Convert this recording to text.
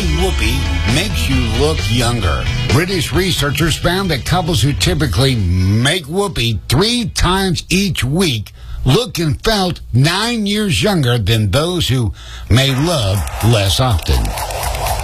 Eating whoopee makes you look younger. British researchers found that couples who typically make whoopee 3 times each week look and felt 9 years younger than those who made love less often.